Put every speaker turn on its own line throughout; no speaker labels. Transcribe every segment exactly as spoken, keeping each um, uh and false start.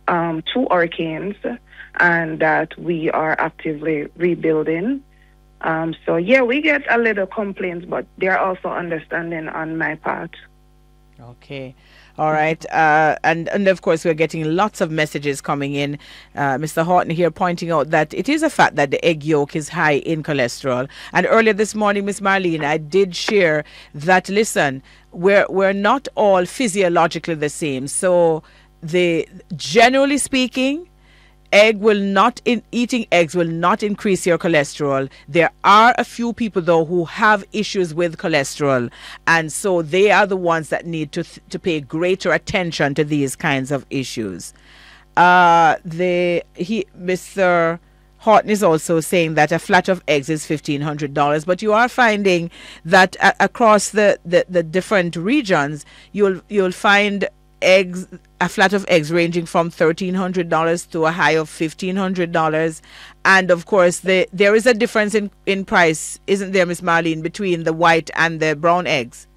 um, two hurricanes, and that we are actively rebuilding. Um, so, yeah, we get a little complaints, but they're also understanding on my part.
Okay. All right. Uh, and, and of course, we're getting lots of messages coming in. Uh, Mister Horton here pointing out that it is a fact that the egg yolk is high in cholesterol. And earlier this morning, Miss Marlene, I did share that, listen, we're, we're not all physiologically the same. So the generally speaking, egg will not in eating eggs will not increase your cholesterol. There are a few people though who have issues with cholesterol, and so they are the ones that need to th- to pay greater attention to these kinds of issues. Uh, the he Mister Horton is also saying that a flat of eggs is fifteen hundred dollars, but you are finding that uh, across the, the, the different regions, you'll you'll find eggs, a flat of eggs ranging from thirteen hundred dollars to a high of fifteen hundred dollars. And of course, the, there is a difference in, in price, isn't there, Miss Marlene, between the white and the brown eggs?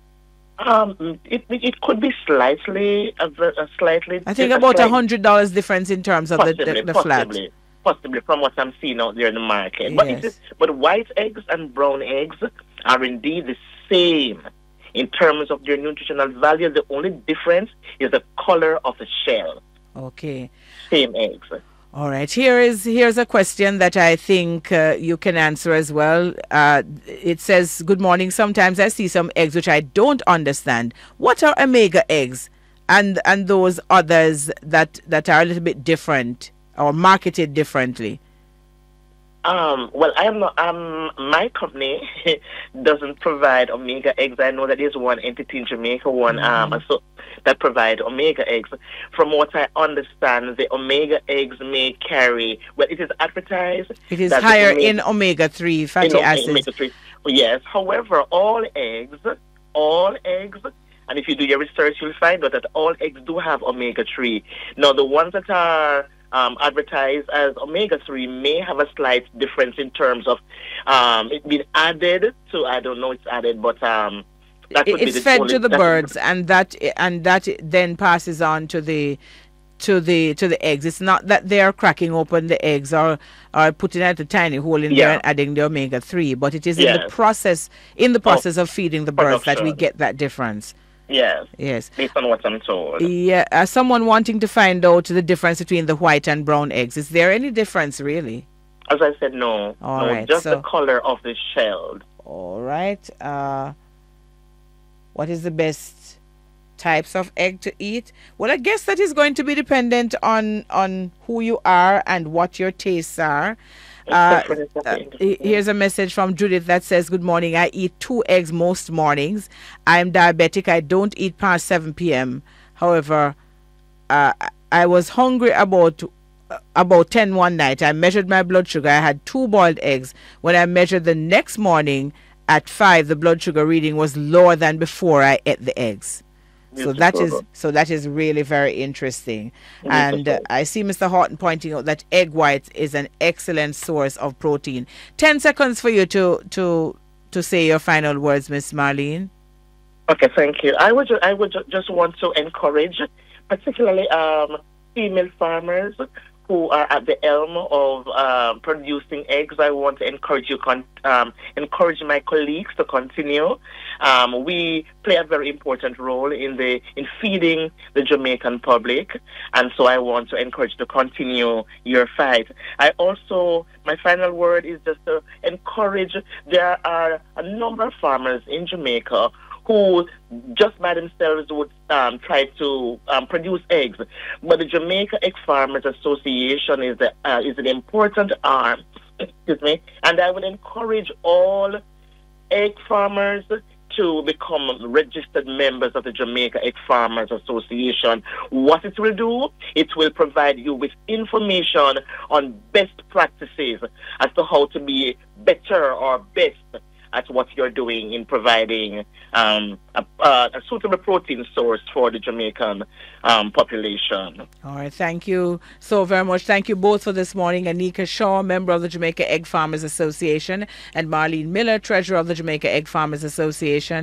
Um, it it could be slightly, a, a slightly.
I think
a
about a
slight,
hundred dollars difference in terms of
possibly,
the, the, the
possibly,
flat.
Possibly, from what I'm seeing out there in the market.
Yes.
But it is, but white eggs and brown eggs are indeed the same in terms of their nutritional value. The only difference is the color of the shell.
Okay.
Same eggs.
All right. Here is here's a question that I think uh, you can answer as well. Uh, it says, "Good morning. Sometimes I see some eggs which I don't understand. What are omega eggs, and and those others that that are a little bit different or marketed differently?"
Um, well, I am not. Um, my company doesn't provide omega eggs. I know that there's one entity in Jamaica, one
Mm-hmm.
um, so that provide omega eggs. From what I understand, the omega eggs may carry. Well, it is advertised.
It is
that the
higher
omega-
in omega three fatty
in
acids.
omega three. Yes. However, all eggs, all eggs, and if you do your research, you'll find out that all eggs do have omega three. Now, the ones that are Um, advertised as omega three may have a slight difference in terms of um, it being added to, I don't know it's added, but um, that would be
It's
the
fed
only,
to the
that
birds, and that and that then passes on to the to the to the eggs. It's not that they are cracking open the eggs or or putting out a tiny hole in
Yeah.
there and adding the omega three, but it is in the
Yes.
process in the process of feeding the birds that we
production.
get that difference.
Yes,
Yes.
based on what I'm told.
Yeah. As someone wanting to find out the difference between the white and brown eggs, is there any difference really?
As I said, no,
All
no,
right,
just
so-
the color of the shell.
All right. Uh, what is the best types of egg to eat? Well, I guess that is going to be dependent on on who you are and what your tastes are. Uh, uh, he- here's a message from Judith that says, "Good morning. I eat two eggs most mornings. I'm diabetic. I don't eat past seven p.m. However, uh, I was hungry about uh, about ten one night. I measured my blood sugar. I had two boiled eggs. When I measured the next morning at five, the blood sugar reading was lower than before I ate the eggs." So that is so that is really very interesting. And uh, I see Mister Horton pointing out that egg white is an excellent source of protein. Ten seconds for you to to to say your final words, Miss Marlene.
Okay, thank you. I would ju- I would ju- just want to encourage, particularly um, female farmers who are at the helm of um, producing eggs. I want to encourage you, con- um, encourage my colleagues to continue. Um, we play a very important role in the in feeding the Jamaican public, and so I want to encourage you to continue your fight. I also, my final word is just to encourage. There are a number of farmers in Jamaica who just by themselves would um, try to um, produce eggs. But the Jamaica Egg Farmers Association is, the, uh, is an important arm, excuse me, and I would encourage all egg farmers to become registered members of the Jamaica Egg Farmers Association. What it will do, it will provide you with information on best practices as to how to be better or best at what you're doing in providing um, a, uh, a suitable protein source for the Jamaican um, population.
All right, thank you so very much. Thank you both for this morning. Anika Shaw, member of the Jamaica Egg Farmers Association, and Marlene Miller, treasurer of the Jamaica Egg Farmers Association.